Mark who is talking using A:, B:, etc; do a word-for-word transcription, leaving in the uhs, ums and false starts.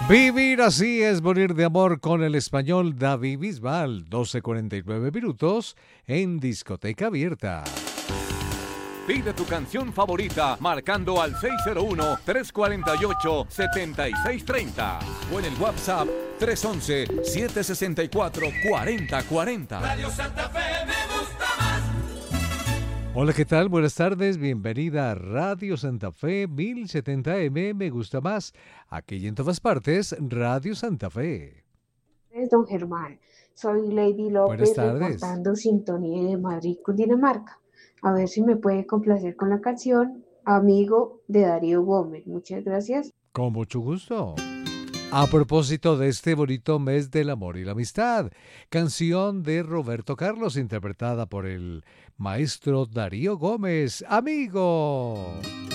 A: Vivir así es morir de amor con el español David Bisbal, doce cuarenta y nueve minutos en Discoteca Abierta.
B: Pide tu canción favorita marcando al seis cero uno, tres cuatro ocho, siete seis tres cero o en el WhatsApp tres uno uno, siete seis cuatro, cuatro cero cuatro cero.
C: Radio Santa Fe me gusta más.
A: Hola, ¿qué tal? Buenas tardes, bienvenida a Radio Santa Fe mil setenta eme, me gusta más. Aquí y en todas partes, Radio Santa Fe.
D: Es don Germán, soy Lady
A: Buenas
D: López
A: tardes.
D: reportando sintonía de Madrid, Cundinamarca. A ver si me puede complacer con la canción Amigo de Darío Gómez. Muchas gracias.
A: Con mucho gusto. A propósito de este bonito mes del amor y la amistad, canción de Roberto Carlos interpretada por el maestro Darío Gómez, Amigo.